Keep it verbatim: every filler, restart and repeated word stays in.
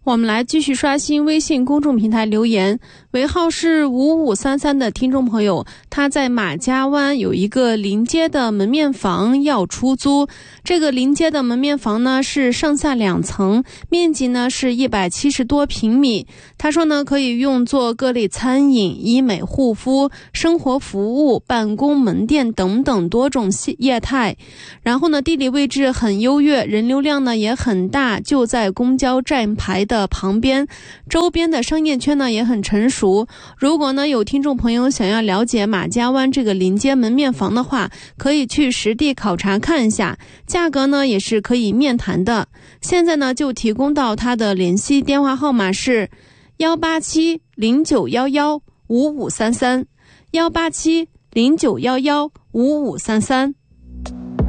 我们来继续刷新微信公众平台留言，尾号是五五三三的听众朋友，他在马家湾有一个临街的门面房要出租。这个临街的门面房呢是上下两层，面积呢是一百七十多平米。他说呢可以用作各类餐饮、医美护肤、生活服务、办公门店等等多种业态。然后呢地理位置很优越，人流量呢也很大，就在公交站牌的旁边，周边的商业圈呢也很成熟。如果呢有听众朋友想要了解马家湾这个临街门面房的话，可以去实地考察看一下，价格呢也是可以面谈的。现在呢就提供到他的联系电话号码是幺八七零九幺幺五五三三，幺八七零九幺幺五五三三。